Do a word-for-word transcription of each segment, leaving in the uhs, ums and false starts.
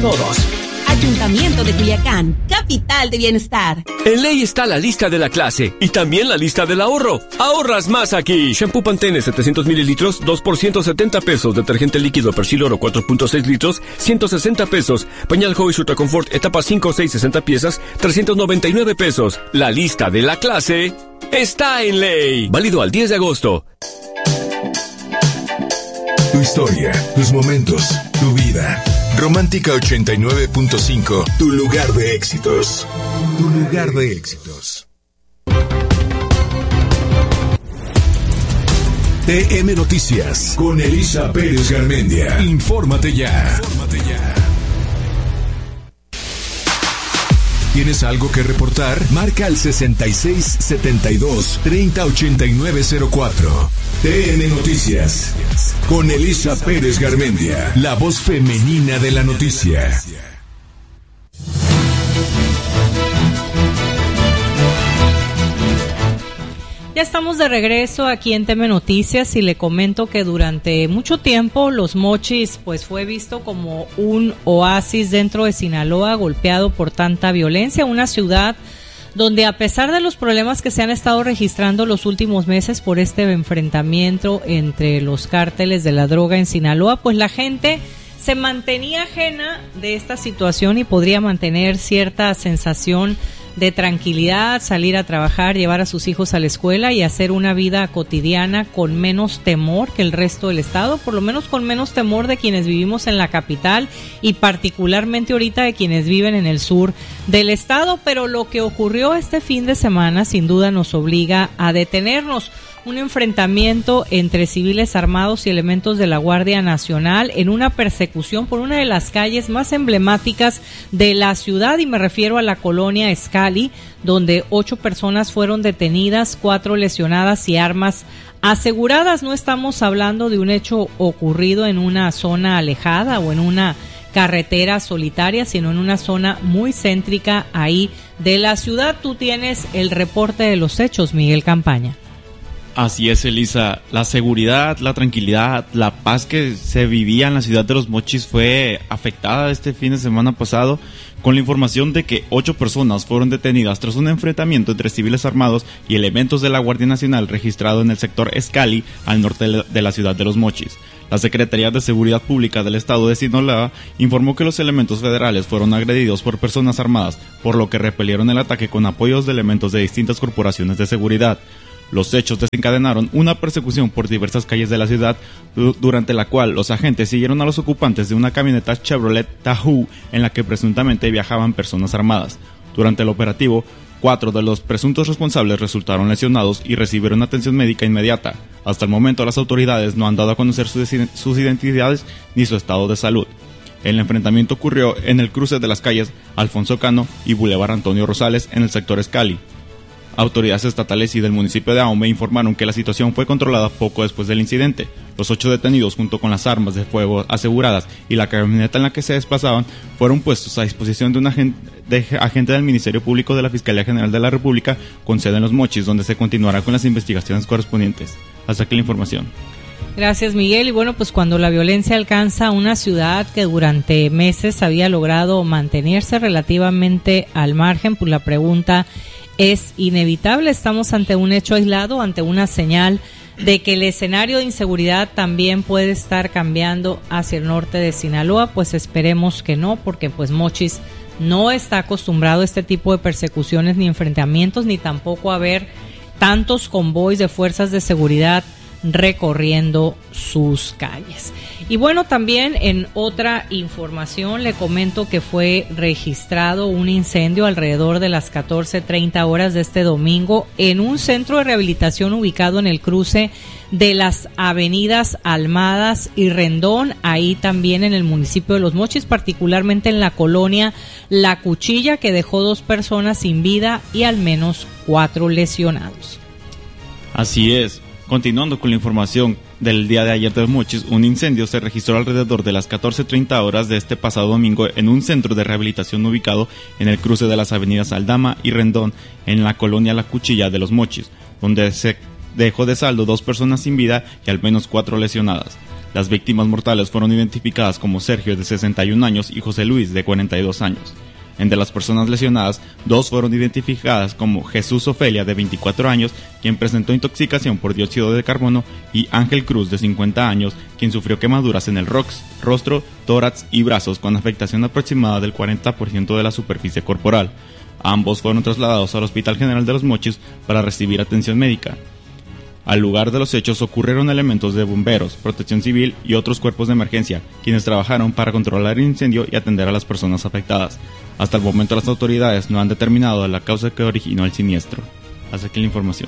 todos. Ayuntamiento de Culiacán, capital de bienestar. En ley está la lista de la clase y también la lista del ahorro. Ahorras más aquí. Shampoo Pantene setecientos mililitros, dos por ciento setenta pesos. Detergente líquido Persil Oro cuatro punto seis litros, ciento sesenta pesos. Pañal Hobbies Ultra Confort etapa cinco, seis, sesenta piezas, trescientos noventa y nueve pesos. La lista de la clase está en ley. Válido al diez de agosto. Tu historia, tus momentos, tu vida. Romántica ochenta y nueve punto cinco, tu lugar de éxitos. Tu lugar de éxitos. T M Noticias con Elisa Pérez Garmendia. Infórmate ya. Infórmate ya. ¿Tienes algo que reportar? Marca al sesenta y seis setenta y dos, treinta ochenta y nueve cero cuatro. T N Noticias con Elisa Pérez Garmendia, la voz femenina de la noticia. Ya estamos de regreso aquí en T M Noticias y le comento que durante mucho tiempo Los Mochis pues fue visto como un oasis dentro de Sinaloa, golpeado por tanta violencia, una ciudad donde a pesar de los problemas que se han estado registrando los últimos meses por este enfrentamiento entre los cárteles de la droga en Sinaloa, pues la gente se mantenía ajena de esta situación y podría mantener cierta sensación de tranquilidad, salir a trabajar, llevar a sus hijos a la escuela y hacer una vida cotidiana con menos temor que el resto del estado, por lo menos con menos temor de quienes vivimos en la capital y particularmente ahorita de quienes viven en el sur del estado. Pero lo que ocurrió este fin de semana sin duda nos obliga a detenernos. Un enfrentamiento entre civiles armados y elementos de la Guardia Nacional en una persecución por una de las calles más emblemáticas de la ciudad, y me refiero a la colonia Escali, donde ocho personas fueron detenidas, cuatro lesionadas y armas aseguradas. No estamos hablando de un hecho ocurrido en una zona alejada o en una carretera solitaria, sino en una zona muy céntrica ahí de la ciudad. Tú tienes el reporte de los hechos, Miguel Campaña. Así es, Elisa. La seguridad, la tranquilidad, la paz que se vivía en la ciudad de Los Mochis fue afectada este fin de semana pasado con la información de que ocho personas fueron detenidas tras un enfrentamiento entre civiles armados y elementos de la Guardia Nacional registrado en el sector Escali, al norte de la ciudad de Los Mochis. La Secretaría de Seguridad Pública del Estado de Sinaloa informó que los elementos federales fueron agredidos por personas armadas, por lo que repelieron el ataque con apoyos de elementos de distintas corporaciones de seguridad. Los hechos desencadenaron una persecución por diversas calles de la ciudad, durante la cual los agentes siguieron a los ocupantes de una camioneta Chevrolet Tahoe en la que presuntamente viajaban personas armadas. Durante el operativo, cuatro de los presuntos responsables resultaron lesionados y recibieron atención médica inmediata. Hasta el momento las autoridades no han dado a conocer sus, sus identidades ni su estado de salud. El enfrentamiento ocurrió en el cruce de las calles Alfonso Cano y Boulevard Antonio Rosales en el sector Escali. Autoridades estatales y del municipio de Ahome informaron que la situación fue controlada poco después del incidente. Los ocho detenidos, junto con las armas de fuego aseguradas y la camioneta en la que se desplazaban, fueron puestos a disposición de un agente, de, agente del Ministerio Público de la Fiscalía General de la República, con sede en Los Mochis, donde se continuará con las investigaciones correspondientes. Hasta aquí la información. Gracias, Miguel. Y bueno, pues cuando la violencia alcanza una ciudad que durante meses había logrado mantenerse relativamente al margen, pues la pregunta es inevitable. Estamos ante un hecho aislado, ante una señal de que el escenario de inseguridad también puede estar cambiando hacia el norte de Sinaloa. Pues esperemos que no, porque pues Mochis no está acostumbrado a este tipo de persecuciones ni enfrentamientos, ni tampoco a ver tantos convoys de fuerzas de seguridad recorriendo sus calles. Y bueno, también en otra información le comento que fue registrado un incendio alrededor de las catorce treinta horas de este domingo en un centro de rehabilitación ubicado en el cruce de las avenidas Almadas y Rendón, ahí también en el municipio de Los Mochis, particularmente en la colonia La Cuchilla, que dejó dos personas sin vida y al menos cuatro lesionados. Así es. Continuando con la información del día de ayer de Los Mochis, un incendio se registró alrededor de las catorce treinta horas de este pasado domingo en un centro de rehabilitación ubicado en el cruce de las avenidas Aldama y Rendón, en la colonia La Cuchilla de Los Mochis, donde se dejó de saldo dos personas sin vida y al menos cuatro lesionadas. Las víctimas mortales fueron identificadas como Sergio, de sesenta y un años, y José Luis, de cuarenta y dos años. Entre las personas lesionadas, dos fueron identificadas como Jesús Ofelia, de veinticuatro años, quien presentó intoxicación por dióxido de carbono, y Ángel Cruz, de cincuenta años, quien sufrió quemaduras en el rox, rostro, tórax y brazos, con afectación aproximada del cuarenta por ciento de la superficie corporal. Ambos fueron trasladados al Hospital General de Los Mochis para recibir atención médica. Al lugar de los hechos ocurrieron elementos de bomberos, protección civil y otros cuerpos de emergencia, quienes trabajaron para controlar el incendio y atender a las personas afectadas. Hasta el momento las autoridades no han determinado la causa que originó el siniestro. Hasta aquí la información.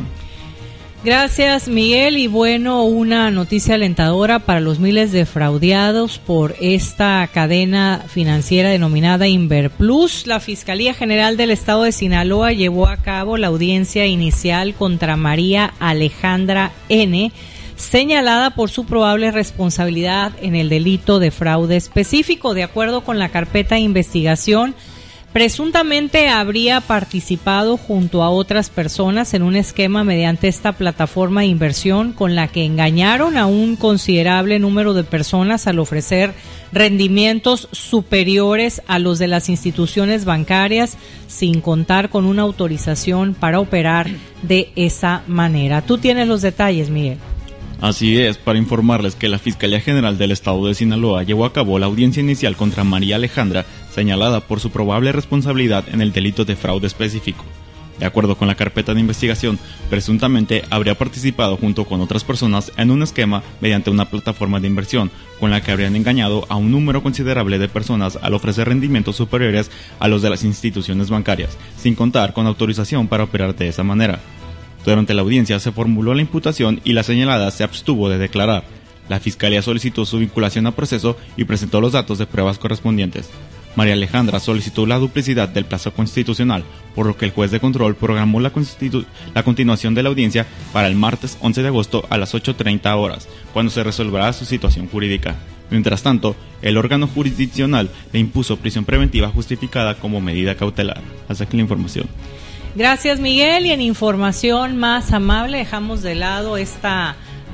Gracias, Miguel. Y bueno, una noticia alentadora para los miles de fraudeados por esta cadena financiera denominada Inverplus. La Fiscalía General del Estado de Sinaloa llevó a cabo la audiencia inicial contra María Alejandra N., señalada por su probable responsabilidad en el delito de fraude específico. De acuerdo con la carpeta de investigación, presuntamente habría participado junto a otras personas en un esquema mediante esta plataforma de inversión con la que engañaron a un considerable número de personas al ofrecer rendimientos superiores a los de las instituciones bancarias sin contar con una autorización para operar de esa manera. Tú tienes los detalles, Miguel. Así es, para informarles que la Fiscalía General del Estado de Sinaloa llevó a cabo la audiencia inicial contra María Alejandra, señalada por su probable responsabilidad en el delito de fraude específico. De acuerdo con la carpeta de investigación, presuntamente habría participado junto con otras personas en un esquema mediante una plataforma de inversión, con la que habrían engañado a un número considerable de personas al ofrecer rendimientos superiores a los de las instituciones bancarias, sin contar con autorización para operar de esa manera. Durante la audiencia se formuló la imputación y la señalada se abstuvo de declarar. La Fiscalía solicitó su vinculación a proceso y presentó los datos de pruebas correspondientes. María Alejandra solicitó la duplicidad del plazo constitucional, por lo que el juez de control programó la, constitu- la continuación de la audiencia para el martes once de agosto a las ocho treinta horas, cuando se resolverá su situación jurídica. Mientras tanto, el órgano jurisdiccional le impuso prisión preventiva justificada como medida cautelar. Hasta aquí la información. Gracias, Miguel. Y en información más amable, dejamos de lado esta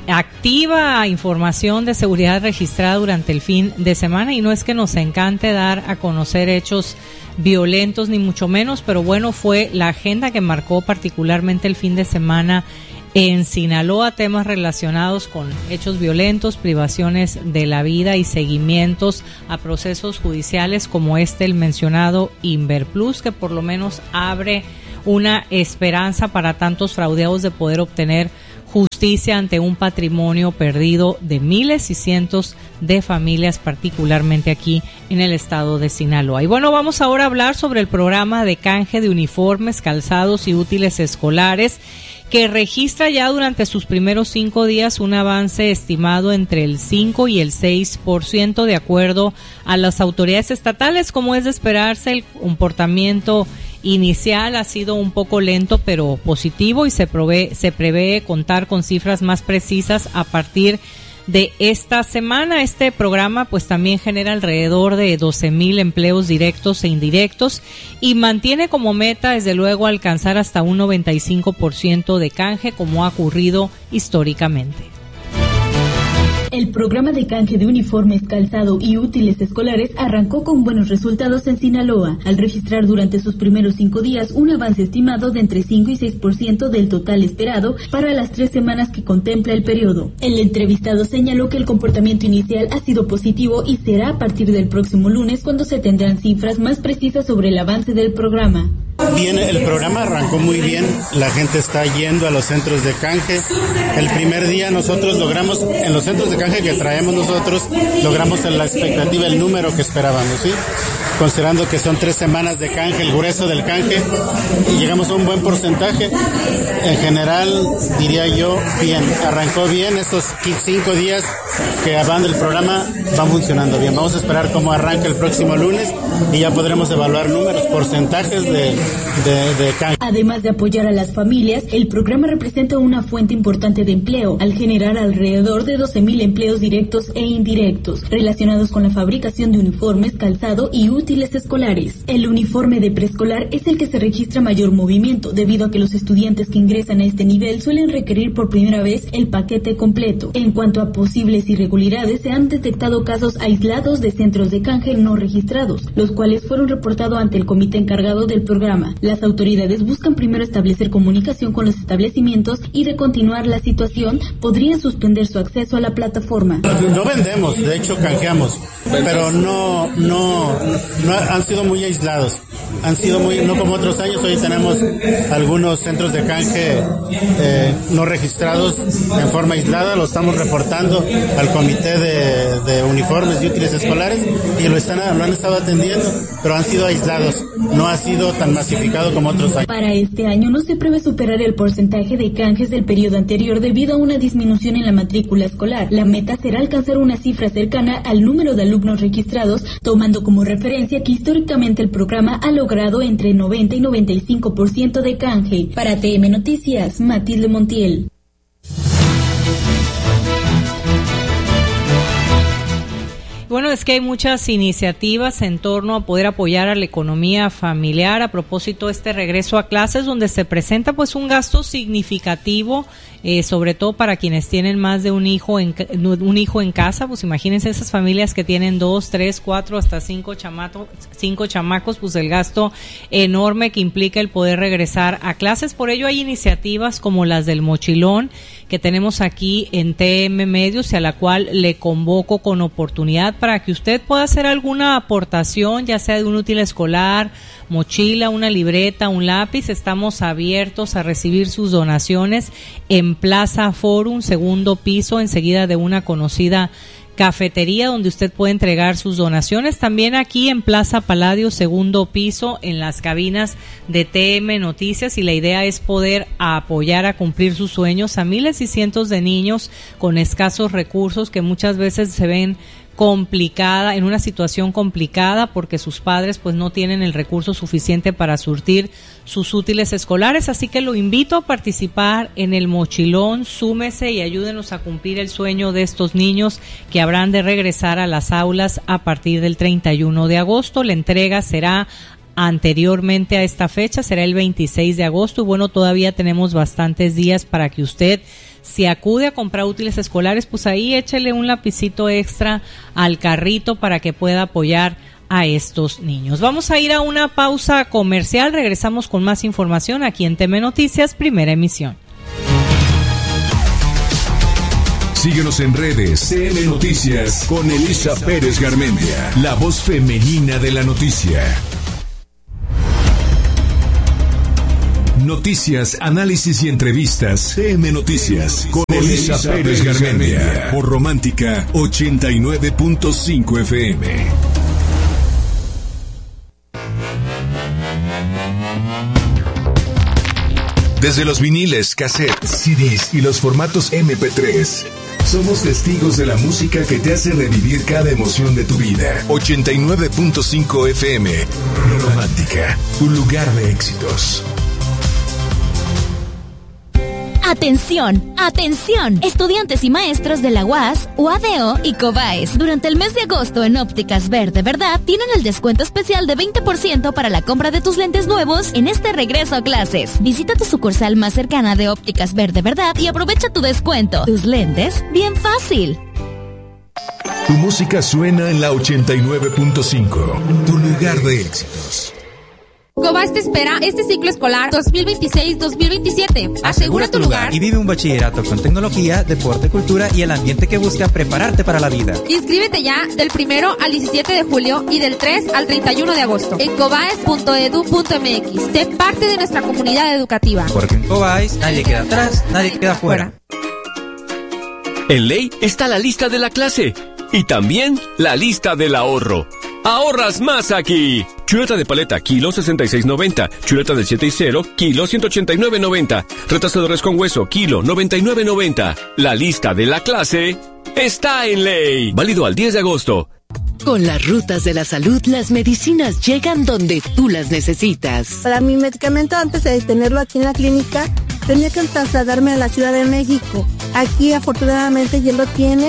activa información de seguridad registrada durante el fin de semana, y no es que nos encante dar a conocer hechos violentos ni mucho menos, pero bueno, fue la agenda que marcó particularmente el fin de semana en Sinaloa, temas relacionados con hechos violentos, privaciones de la vida y seguimientos a procesos judiciales como este, el mencionado Inverplus, que por lo menos abre una esperanza para tantos fraudeados de poder obtener justicia ante un patrimonio perdido de miles y cientos de familias, particularmente aquí en el estado de Sinaloa. Y bueno, vamos ahora a hablar sobre el programa de canje de uniformes, calzados y útiles escolares, que registra ya durante sus primeros cinco días un avance estimado entre el cinco y el seis por ciento, de acuerdo a las autoridades estatales. Como es de esperarse, el comportamiento inicial ha sido un poco lento pero positivo, y se prevé, se prevé contar con cifras más precisas a partir de esta semana. Este programa pues también genera alrededor de doce mil empleos directos e indirectos y mantiene como meta desde luego alcanzar hasta un noventa y cinco por ciento de canje, como ha ocurrido históricamente. El programa de canje de uniformes, calzado y útiles escolares arrancó con buenos resultados en Sinaloa, al registrar durante sus primeros cinco días un avance estimado de entre cinco y seis por ciento del total esperado para las tres semanas que contempla el periodo. El entrevistado señaló que el comportamiento inicial ha sido positivo y será a partir del próximo lunes cuando se tendrán cifras más precisas sobre el avance del programa. Bien, el programa arrancó muy bien, la gente está yendo a los centros de canje. El primer día nosotros logramos, en los centros de canje que traemos nosotros, logramos la expectativa, el número que esperábamos, ¿sí? Considerando que son tres semanas de canje, el grueso del canje, y llegamos a un buen porcentaje. En general, diría yo, bien, arrancó bien, estos cinco días que van del programa van funcionando bien. Vamos a esperar cómo arranca el próximo lunes y ya podremos evaluar números, porcentajes de De, de Además de apoyar a las familias, el programa representa una fuente importante de empleo, al generar alrededor de doce mil empleos directos e indirectos, relacionados con la fabricación de uniformes, calzado y útiles útiles escolares. El uniforme de preescolar es el que se registra mayor movimiento, debido a que los estudiantes que ingresan a este nivel suelen requerir por primera vez el paquete completo. En cuanto a posibles irregularidades, se han detectado casos aislados de centros de canje no registrados, los cuales fueron reportados ante el comité encargado del programa. Las autoridades buscan primero establecer comunicación con los establecimientos y, de continuar la situación, podrían suspender su acceso a la plataforma. No vendemos, de hecho canjeamos, pero no, no, no han sido muy aislados, han sido muy, no como otros años. Hoy tenemos algunos centros de canje eh, no registrados en forma aislada, lo estamos reportando al comité de, de uniformes y útiles escolares y lo están, lo han estado atendiendo, pero han sido aislados, no ha sido tan masificado como otros años. Para este año no se prevé superar el porcentaje de canjes del periodo anterior debido a una disminución en la matrícula escolar. La meta será alcanzar una cifra cercana al número de alumnos registrados, tomando como referencia que históricamente el programa ha logrado entre noventa y noventa y cinco por ciento de canje. Para T M Noticias, Matilde Montiel. Bueno, es que hay muchas iniciativas en torno a poder apoyar a la economía familiar a propósito de este regreso a clases, donde se presenta pues un gasto significativo, eh, sobre todo para quienes tienen más de un hijo en un hijo en casa. Pues imagínense esas familias que tienen dos, tres, cuatro, hasta cinco chamatos, cinco chamacos, pues el gasto enorme que implica el poder regresar a clases. Por ello hay iniciativas como las del mochilón que tenemos aquí en T M Medios y a la cual le convoco con oportunidad para que usted pueda hacer alguna aportación, ya sea de un útil escolar, mochila, una libreta, un lápiz. Estamos abiertos a recibir sus donaciones en Plaza Forum, segundo piso, enseguida de una conocida cafetería donde usted puede entregar sus donaciones. También aquí en Plaza Palladio, segundo piso, en las cabinas de T M Noticias, y la idea es poder apoyar a cumplir sus sueños a miles y cientos de niños con escasos recursos que muchas veces se ven complicada, en una situación complicada porque sus padres pues no tienen el recurso suficiente para surtir sus útiles escolares. Así que lo invito a participar en el mochilón, súmese y ayúdenos a cumplir el sueño de estos niños que habrán de regresar a las aulas a partir del treinta y uno de agosto. La entrega será anteriormente a esta fecha, será el veintiséis de agosto, y bueno, todavía tenemos bastantes días para que usted, si acude a comprar útiles escolares, pues ahí échele un lapicito extra al carrito para que pueda apoyar a estos niños. Vamos a ir a una pausa comercial, regresamos con más información aquí en T M Noticias, primera emisión. Síguenos en redes, T M Noticias con Elisa Pérez Garmendia, la voz femenina de la noticia. Noticias, análisis y entrevistas. T M Noticias con Elisa Pérez Garmendia por Romántica ochenta y nueve punto cinco F M. Desde los viniles, cassettes, C Ds y los formatos eme pe tres, somos testigos de la música que te hace revivir cada emoción de tu vida. ochenta y nueve punto cinco F M. Romántica, un lugar de éxitos. Atención, atención, estudiantes y maestros de la U A S, U A D O y COBAES. Durante el mes de agosto en Ópticas Ver de Verdad tienen el descuento especial de veinte por ciento para la compra de tus lentes nuevos en este regreso a clases. Visita tu sucursal más cercana de Ópticas Ver de Verdad y aprovecha tu descuento. Tus lentes, bien fácil. Tu música suena en la ochenta y nueve punto cinco, tu lugar de éxitos. COBAES te espera este ciclo escolar dos mil veintiséis dos mil veintisiete. Asegura tu lugar y vive un bachillerato con tecnología, deporte, cultura y el ambiente que busca prepararte para la vida. Inscríbete ya del primero al diecisiete de julio y del tres al treinta y uno de agosto en cobaes punto edu punto eme equis. Sé parte de nuestra comunidad educativa. Porque en COBAES nadie queda atrás, nadie queda fuera. En ley está la lista de la clase y también la lista del ahorro. ¡Ahorras más aquí! Chuleta de paleta, kilo sesenta y seis noventa. Chuleta del siete y cero, kilo ciento ochenta y nueve noventa. Retazo de res con hueso, kilo noventa y nueve noventa. La lista de la clase está en ley. Válido al diez de agosto. Con las rutas de la salud, las medicinas llegan donde tú las necesitas. Para mi medicamento, antes de tenerlo aquí en la clínica, tenía que trasladarme a la Ciudad de México. Aquí, afortunadamente, ya lo tienen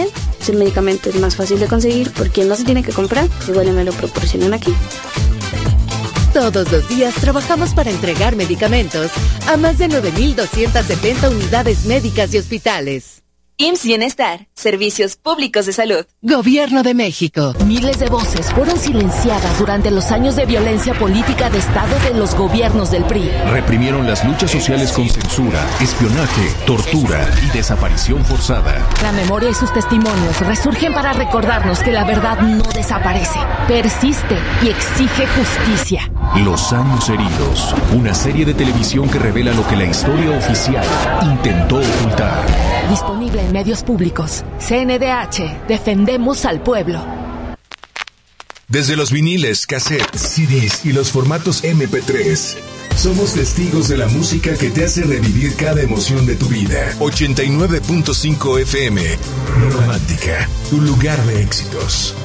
pues el medicamento es más fácil de conseguir porque no se tiene que comprar, igual me lo proporcionan aquí. Todos los días trabajamos para entregar medicamentos a más de nueve mil doscientas setenta unidades médicas y hospitales. I M S S Bienestar, Servicios Públicos de Salud. Gobierno de México. Miles de voces fueron silenciadas durante los años de violencia política de Estado de los gobiernos del P R I. Reprimieron las luchas sociales con censura, espionaje, tortura y desaparición forzada. La memoria y sus testimonios resurgen para recordarnos que la verdad no desaparece, persiste y exige justicia. Los años heridos. Una serie de televisión que revela lo que la historia oficial intentó ocultar. Disponible en medios públicos. C N D H. Defendemos al pueblo. Desde los viniles, cassettes, C Ds y los formatos eme pe tres. Somos testigos de la música que te hace revivir cada emoción de tu vida. ochenta y nueve punto cinco F M. Romántica. Tu lugar de éxitos.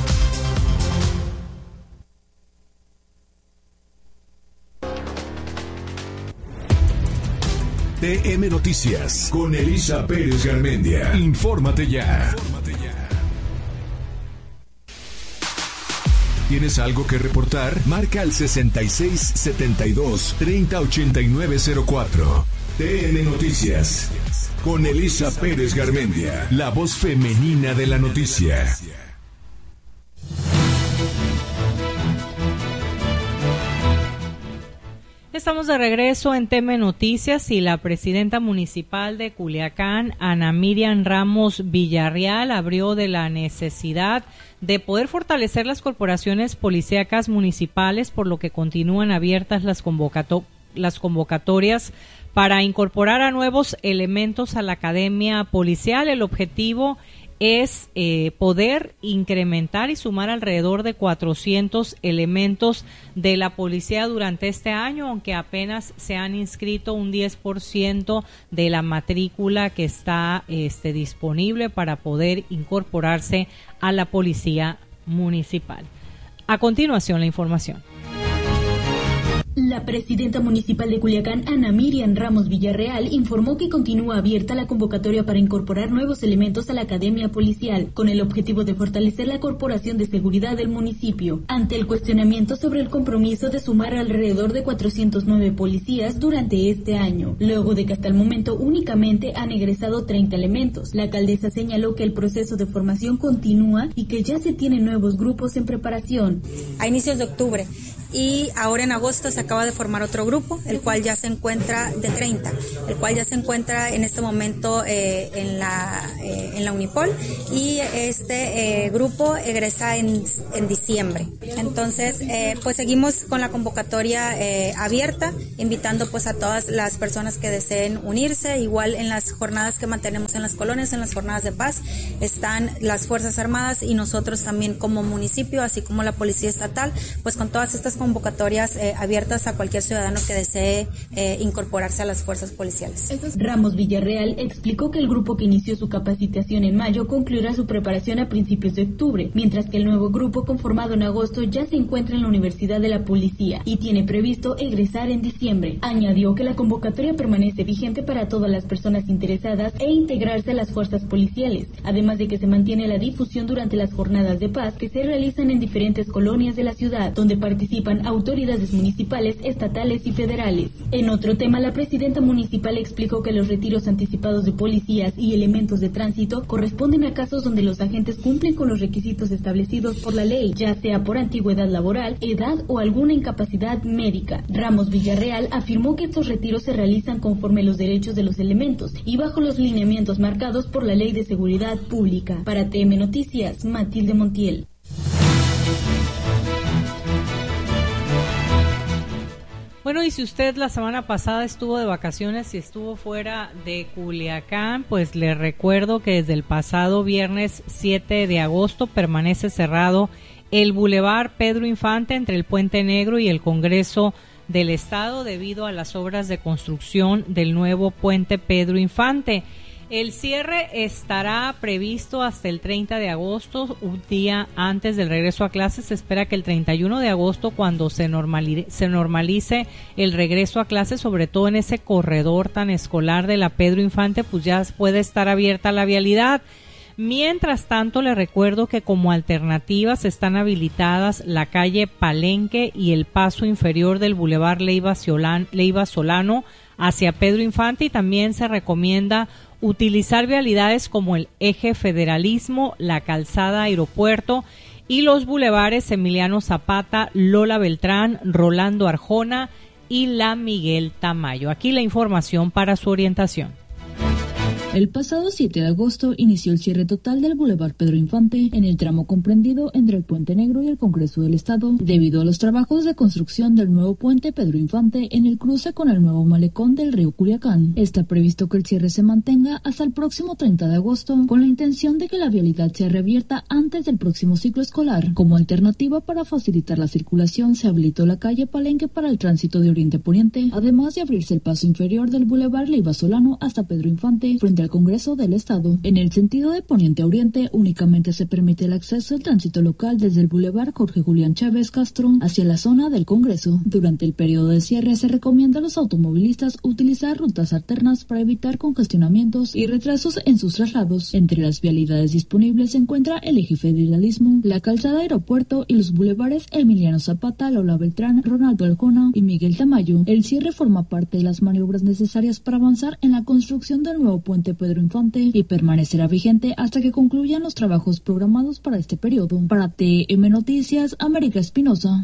T M Noticias con Elisa Pérez Garmendia. Infórmate ya. Infórmate ya. ¿Tienes algo que reportar? Marca al sesenta y seis setenta y dos treinta ochenta y nueve cero cuatro. T M Noticias con Elisa Pérez Garmendia, la voz femenina de la noticia. Estamos de regreso en T M Noticias y la presidenta municipal de Culiacán, Ana Miriam Ramos Villarreal, abrió de la necesidad de poder fortalecer las corporaciones policíacas municipales, por lo que continúan abiertas las, convocato- las convocatorias para incorporar a nuevos elementos a la academia policial. El objetivo es eh, poder incrementar y sumar alrededor de cuatrocientos elementos de la policía durante este año, aunque apenas se han inscrito un diez por ciento de la matrícula que está este, disponible para poder incorporarse a la policía municipal. A continuación, la información. La presidenta municipal de Culiacán, Ana Miriam Ramos Villarreal, informó que continúa abierta la convocatoria para incorporar nuevos elementos a la academia policial, con el objetivo de fortalecer la corporación de seguridad del municipio, ante el cuestionamiento sobre el compromiso de sumar alrededor de cuatrocientos nueve policías durante este año, luego de que hasta el momento únicamente han egresado treinta elementos. La alcaldesa señaló que el proceso de formación continúa y que ya se tienen nuevos grupos en preparación. A inicios de octubre. Y ahora en agosto se acaba de formar otro grupo, el cual ya se encuentra de treinta, el cual ya se encuentra en este momento eh, en la eh, en la Unipol, y este eh, grupo egresa en, en diciembre. Entonces, eh, pues seguimos con la convocatoria eh, abierta, invitando pues a todas las personas que deseen unirse. Igual en las jornadas que mantenemos en las colonias, en las jornadas de paz, están las Fuerzas Armadas y nosotros también como municipio, así como la Policía Estatal, pues con todas estas convocatorias eh, abiertas a cualquier ciudadano que desee eh, incorporarse a las fuerzas policiales. Ramos Villarreal explicó que el grupo que inició su capacitación en mayo concluirá su preparación a principios de octubre, mientras que el nuevo grupo conformado en agosto ya se encuentra en la Universidad de la Policía y tiene previsto egresar en diciembre. Añadió que la convocatoria permanece vigente para todas las personas interesadas e integrarse a las fuerzas policiales, además de que se mantiene la difusión durante las jornadas de paz que se realizan en diferentes colonias de la ciudad, donde participan autoridades municipales, estatales y federales. En otro tema, la presidenta municipal explicó que los retiros anticipados de policías y elementos de tránsito corresponden a casos donde los agentes cumplen con los requisitos establecidos por la ley, ya sea por antigüedad laboral, edad o alguna incapacidad médica. Ramos Villarreal afirmó que estos retiros se realizan conforme los derechos de los elementos y bajo los lineamientos marcados por la Ley de Seguridad Pública. Para T M Noticias, Matilde Montiel. Bueno, y si usted la semana pasada estuvo de vacaciones y estuvo fuera de Culiacán, pues le recuerdo que desde el pasado viernes siete de agosto permanece cerrado el Boulevard Pedro Infante entre el Puente Negro y el Congreso del Estado debido a las obras de construcción del nuevo Puente Pedro Infante. El cierre estará previsto hasta el treinta de agosto, un día antes del regreso a clases. Se espera que el treinta y uno de agosto, cuando se normalice, se normalice el regreso a clases, sobre todo en ese corredor tan escolar de la Pedro Infante, pues ya puede estar abierta la vialidad. Mientras tanto, le recuerdo que como alternativas están habilitadas la calle Palenque y el paso inferior del Boulevard Leiva Solano hacia Pedro Infante, y también se recomienda utilizar vialidades como el Eje Federalismo, la Calzada Aeropuerto y los bulevares Emiliano Zapata, Lola Beltrán, Rolando Arjona y la Miguel Tamayo. Aquí la información para su orientación. El pasado siete de agosto inició el cierre total del Boulevard Pedro Infante en el tramo comprendido entre el Puente Negro y el Congreso del Estado, debido a los trabajos de construcción del nuevo puente Pedro Infante en el cruce con el nuevo malecón del río Culiacán. Está previsto que el cierre se mantenga hasta el próximo treinta de agosto, con la intención de que la vialidad sea reabierta antes del próximo ciclo escolar. Como alternativa para facilitar la circulación, se habilitó la calle Palenque para el tránsito de Oriente Poniente, además de abrirse el paso inferior del Boulevard Leiva Solano hasta Pedro Infante, frente al Congreso del Estado. En el sentido de poniente a oriente, únicamente se permite el acceso al tránsito local desde el Boulevard Jorge Julián Chávez Castro hacia la zona del Congreso. Durante el periodo de cierre se recomienda a los automovilistas utilizar rutas alternas para evitar congestionamientos y retrasos en sus traslados. Entre las vialidades disponibles se encuentra el Eje Federalismo, la Calzada Aeropuerto y los bulevares Emiliano Zapata, Lola Beltrán, Ronaldo Arjona y Miguel Tamayo. El cierre forma parte de las maniobras necesarias para avanzar en la construcción del nuevo puente Pedro Infante y permanecerá vigente hasta que concluyan los trabajos programados para este periodo. Para T M Noticias, América Espinosa.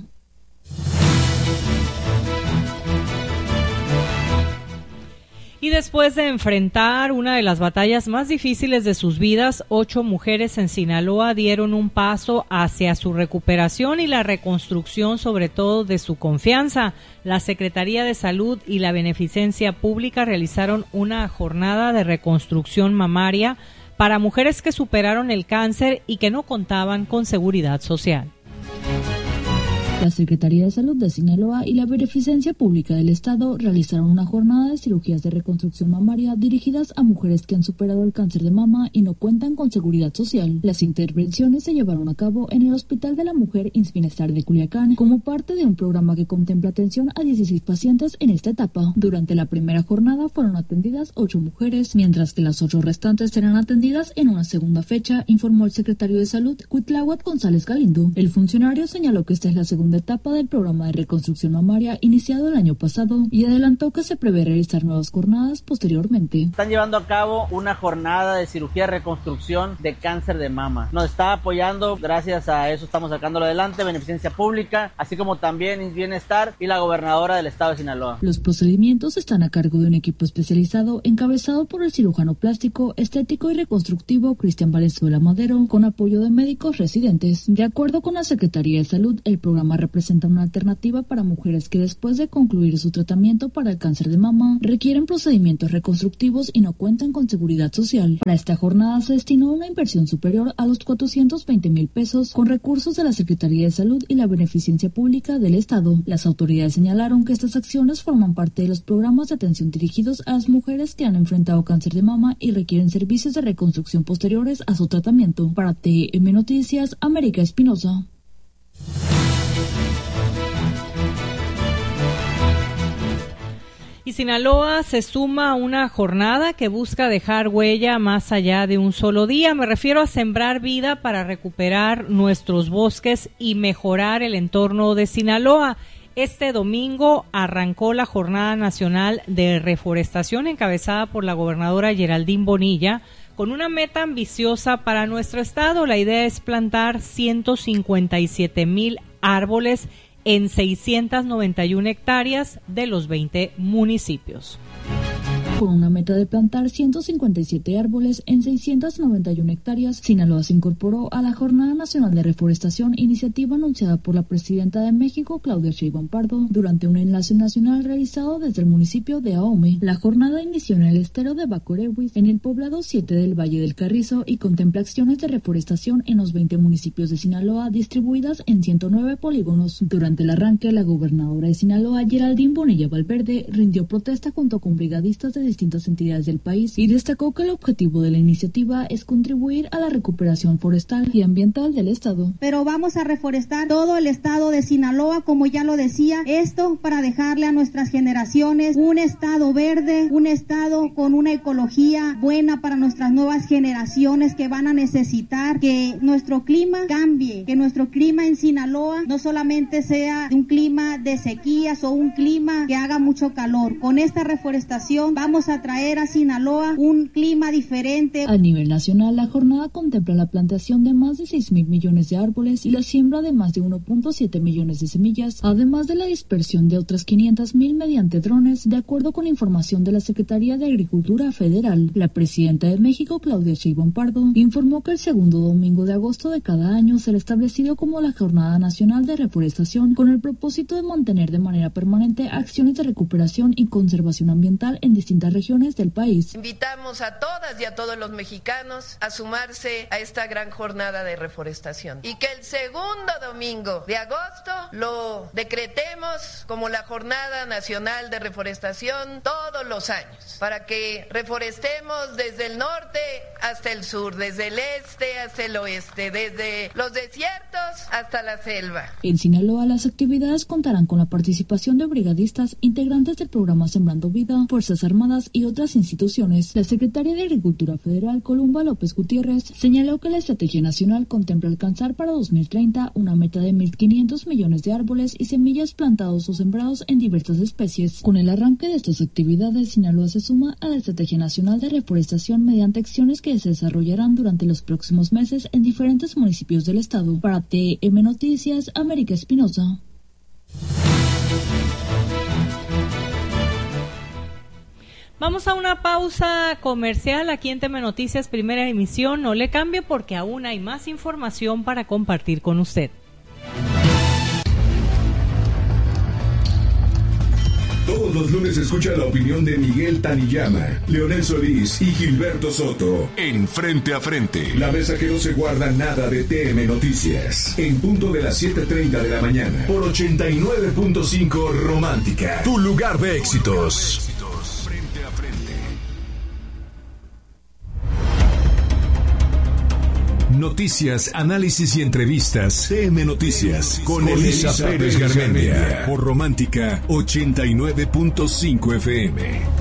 Y después de enfrentar una de las batallas más difíciles de sus vidas, ocho mujeres en Sinaloa dieron un paso hacia su recuperación y la reconstrucción, sobre todo de su confianza. La Secretaría de Salud y la Beneficencia Pública realizaron una jornada de reconstrucción mamaria para mujeres que superaron el cáncer y que no contaban con seguridad social. La Secretaría de Salud de Sinaloa y la Beneficencia Pública del Estado realizaron una jornada de cirugías de reconstrucción mamaria dirigidas a mujeres que han superado el cáncer de mama y no cuentan con seguridad social. Las intervenciones se llevaron a cabo en el Hospital de la Mujer Insbienestar de Culiacán como parte de un programa que contempla atención a dieciséis pacientes en esta etapa. Durante la primera jornada fueron atendidas ocho mujeres, mientras que las ocho restantes serán atendidas en una segunda fecha, informó el secretario de Salud, Cuitláhuac González Galindo. El funcionario señaló que esta es la segunda etapa del programa de reconstrucción mamaria iniciado el año pasado y adelantó que se prevé realizar nuevas jornadas posteriormente. Están llevando a cabo una jornada de cirugía de reconstrucción de cáncer de mama. Nos está apoyando, gracias a eso estamos sacándolo adelante, Beneficencia Pública, así como también Bienestar y la gobernadora del estado de Sinaloa. Los procedimientos están a cargo de un equipo especializado encabezado por el cirujano plástico, estético y reconstructivo Cristian Valenzuela Madero, con apoyo de médicos residentes. De acuerdo con la Secretaría de Salud, el programa representa una alternativa para mujeres que después de concluir su tratamiento para el cáncer de mama requieren procedimientos reconstructivos y no cuentan con seguridad social. Para esta jornada se destinó una inversión superior a los cuatrocientos veinte mil pesos con recursos de la Secretaría de Salud y la Beneficencia Pública del Estado. Las autoridades señalaron que estas acciones forman parte de los programas de atención dirigidos a las mujeres que han enfrentado cáncer de mama y requieren servicios de reconstrucción posteriores a su tratamiento. Para T M Noticias, América Espinosa. Y Sinaloa se suma a una jornada que busca dejar huella más allá de un solo día. Me refiero a sembrar vida para recuperar nuestros bosques y mejorar el entorno de Sinaloa. Este domingo arrancó la Jornada Nacional de Reforestación encabezada por la gobernadora Geraldine Bonilla con una meta ambiciosa para nuestro estado. La idea es plantar ciento cincuenta y siete mil árboles en seiscientas noventa y una hectáreas de los veinte municipios. Con una meta de plantar ciento cincuenta y siete árboles en seiscientas noventa y una hectáreas, Sinaloa se incorporó a la Jornada Nacional de Reforestación, iniciativa anunciada por la presidenta de México, Claudia Sheinbaum Pardo, durante un enlace nacional realizado desde el municipio de Ahome. La jornada inició en el estero de Bacorewis, en el poblado siete del Valle del Carrizo, y contempla acciones de reforestación en los veinte municipios de Sinaloa, distribuidas en ciento nueve polígonos. Durante el arranque, la gobernadora de Sinaloa, Geraldine Bonilla Valverde, rindió protesta junto con brigadistas de distintas entidades del país y destacó que el objetivo de la iniciativa es contribuir a la recuperación forestal y ambiental del estado. Pero vamos a reforestar todo el estado de Sinaloa, como ya lo decía, esto para dejarle a nuestras generaciones un estado verde, un estado con una ecología buena para nuestras nuevas generaciones que van a necesitar que nuestro clima cambie, que nuestro clima en Sinaloa no solamente sea un clima de sequías o un clima que haga mucho calor. Con esta reforestación vamos a traer a Sinaloa un clima diferente. A nivel nacional, la jornada contempla la plantación de más de seis mil millones de árboles y la siembra de más de uno punto siete millones de semillas, además de la dispersión de otras quinientas mil mediante drones, de acuerdo con información de la Secretaría de Agricultura Federal. La presidenta de México, Claudia Sheinbaum Pardo, informó que el segundo domingo de agosto de cada año será establecido como la Jornada Nacional de Reforestación, con el propósito de mantener de manera permanente acciones de recuperación y conservación ambiental en distintas regiones del país. Invitamos a todas y a todos los mexicanos a sumarse a esta gran jornada de reforestación y que el segundo domingo de agosto lo decretemos como la Jornada Nacional de Reforestación todos los años, para que reforestemos desde el norte hasta el sur, desde el este hasta el oeste, desde los desiertos hasta la selva. En Sinaloa, las actividades contarán con la participación de brigadistas, integrantes del programa Sembrando Vida, Fuerzas Armadas y otras instituciones. La secretaria de Agricultura Federal, Columba López Gutiérrez, señaló que la estrategia nacional contempla alcanzar para dos mil treinta una meta de mil quinientos millones de árboles y semillas plantados o sembrados en diversas especies. Con el arranque de estas actividades, Sinaloa se suma a la estrategia nacional de reforestación mediante acciones que se desarrollarán durante los próximos meses en diferentes municipios del estado. Para T M Noticias, América Espinosa. Vamos a una pausa comercial aquí en T M Noticias, primera emisión. No le cambie porque aún hay más información para compartir con usted. Todos los lunes escucha la opinión de Miguel Taniyama, Leonel Solís y Gilberto Soto en Frente a Frente. La mesa que no se guarda nada de T M Noticias. En punto de las siete treinta de la mañana. Por ochenta y nueve punto cinco Romántica. Tu lugar de éxitos. Frente a Frente. Noticias, análisis y entrevistas. T M Noticias con Elisa Pérez Garmendia. Por Romántica ochenta y nueve punto cinco F M.